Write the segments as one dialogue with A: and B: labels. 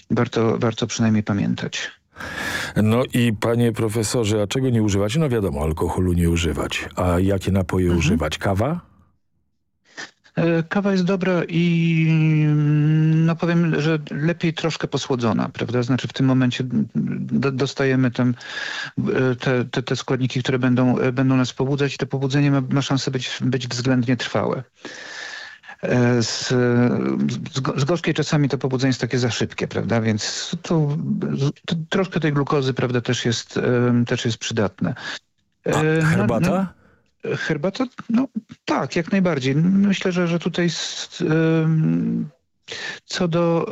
A: warto przynajmniej pamiętać.
B: No i panie profesorze, a czego nie używać? No wiadomo, alkoholu nie używać. A jakie napoje używać? Kawa?
A: Kawa jest dobra i no powiem, że lepiej troszkę posłodzona, prawda? Znaczy w tym momencie dostajemy tam te składniki, które będą nas pobudzać i to pobudzenie ma szansę być względnie trwałe. Z gorzkiej czasami to pobudzenie jest takie za szybkie, prawda? Więc to troszkę tej glukozy, prawda, też jest przydatne.
B: A herbata?
A: Herbata? No tak, jak najbardziej. Myślę, że tutaj co do...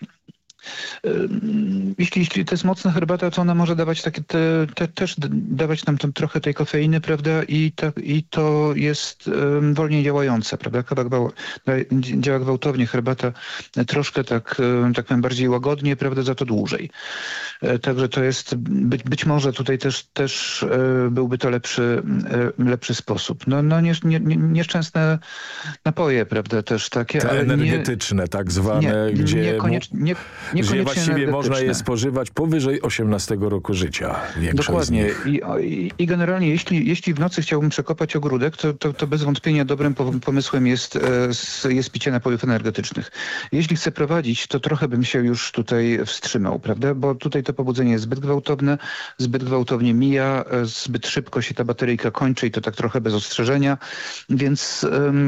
A: Jeśli to jest mocna herbata, to ona może dawać też dawać nam tam trochę tej kofeiny, prawda? I to jest wolniej działające, prawda? Kawa działa gwałtownie, herbata troszkę tak powiem bardziej łagodnie, prawda? Za to dłużej. Także to jest, być może tutaj też byłby to lepszy sposób. No nieszczęsne napoje, prawda? Też takie.
B: Te energetyczne tak zwane, gdzie właściwie można je spożywać powyżej 18 roku życia.
A: Dokładnie. I generalnie, jeśli w nocy chciałbym przekopać ogródek, to bez wątpienia dobrym pomysłem jest picie napojów energetycznych. Jeśli chcę prowadzić, to trochę bym się już tutaj wstrzymał, prawda? Bo tutaj to pobudzenie jest zbyt gwałtowne, zbyt gwałtownie mija, zbyt szybko się ta bateryjka kończy i to tak trochę bez ostrzeżenia, więc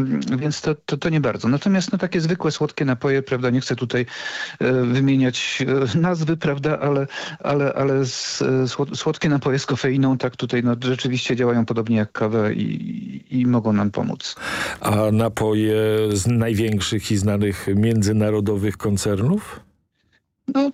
A: to nie bardzo. Natomiast takie zwykłe, słodkie napoje, prawda, nie chcę tutaj wymieniać nazwy, prawda, ale słodkie napoje z kofeiną tak tutaj rzeczywiście działają podobnie jak kawa i mogą nam pomóc.
B: A napoje z największych i znanych międzynarodowych koncernów?
A: No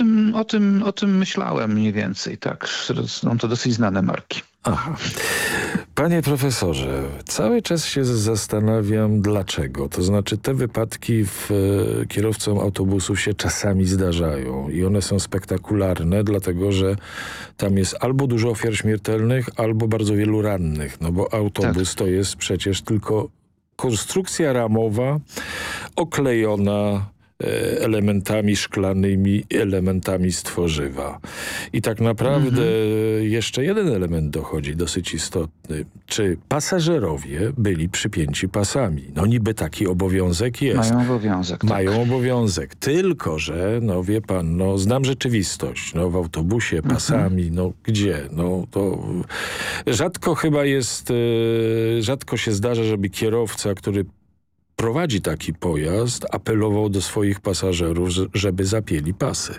A: o tym myślałem mniej więcej, tak. Są to dosyć znane marki.
B: Aha. Panie profesorze, cały czas się zastanawiam dlaczego. To znaczy te wypadki kierowcom autobusów się czasami zdarzają i one są spektakularne, dlatego że tam jest albo dużo ofiar śmiertelnych, albo bardzo wielu rannych. No bo autobus to jest przecież tylko konstrukcja ramowa oklejona elementami szklanymi, elementami z tworzywa. I tak naprawdę jeszcze jeden element dochodzi, dosyć istotny. Czy pasażerowie byli przypięci pasami? No niby taki obowiązek jest.
A: Mają obowiązek. Tak.
B: Mają obowiązek. Tylko, że, no wie pan, no znam rzeczywistość. No w autobusie pasami, no gdzie? No to rzadko chyba jest, rzadko się zdarza, żeby kierowca, który prowadzi taki pojazd, apelował do swoich pasażerów, żeby zapięli pasy.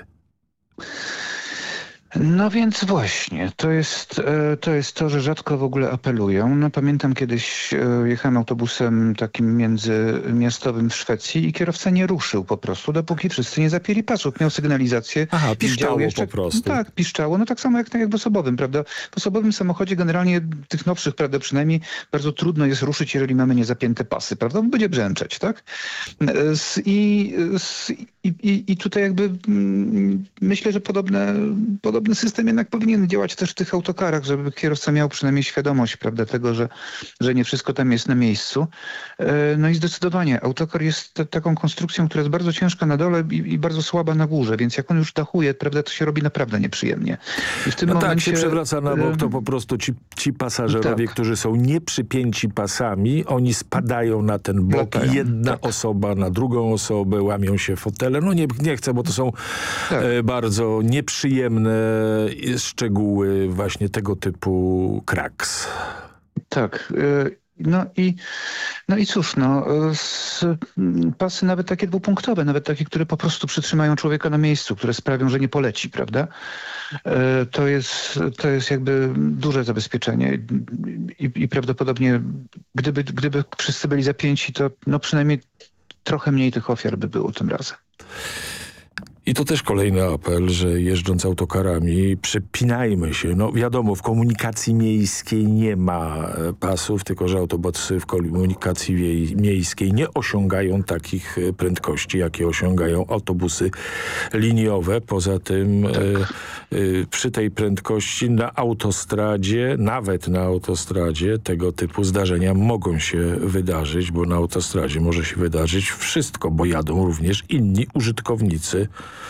A: No więc właśnie, to jest to, że rzadko w ogóle apelują. No pamiętam kiedyś jechałem autobusem takim międzymiastowym w Szwecji i kierowca nie ruszył po prostu, dopóki wszyscy nie zapięli pasów. Miał sygnalizację.
B: Aha, piszczało po prostu.
A: Tak, piszczało. No tak samo jak w osobowym, prawda? W osobowym samochodzie generalnie tych nowszych, prawda, przynajmniej bardzo trudno jest ruszyć, jeżeli mamy niezapięte pasy, prawda? Bo będzie brzęczeć, tak? I tutaj jakby myślę, że podobny system jednak powinien działać też w tych autokarach, żeby kierowca miał przynajmniej świadomość, prawda, tego, że nie wszystko tam jest na miejscu. No i zdecydowanie autokar jest taką konstrukcją, która jest bardzo ciężka na dole i bardzo słaba na górze, więc jak on już dachuje, prawda, to się robi naprawdę nieprzyjemnie. I w tym momencie...
B: tak się przewraca na bok, to po prostu ci pasażerowie, którzy są nieprzypięci pasami, oni spadają na ten bok, jedna osoba na drugą osobę, łamią się fotele. No nie chcę, bo to są bardzo nieprzyjemne szczegóły właśnie tego typu kraks.
A: Tak. No i cóż, pasy nawet takie dwupunktowe, nawet takie, które po prostu przytrzymają człowieka na miejscu, które sprawią, że nie poleci, prawda? To jest jakby duże zabezpieczenie i prawdopodobnie gdyby wszyscy byli zapięci, to no przynajmniej trochę mniej tych ofiar by było tym razem.
B: I to też kolejny apel, że jeżdżąc autokarami przypinajmy się. No wiadomo, w komunikacji miejskiej nie ma pasów, tylko że autobusy w komunikacji miejskiej nie osiągają takich prędkości, jakie osiągają autobusy liniowe. Poza tym przy tej prędkości na autostradzie, nawet na autostradzie tego typu zdarzenia mogą się wydarzyć, bo na autostradzie może się wydarzyć wszystko, bo jadą również inni użytkownicy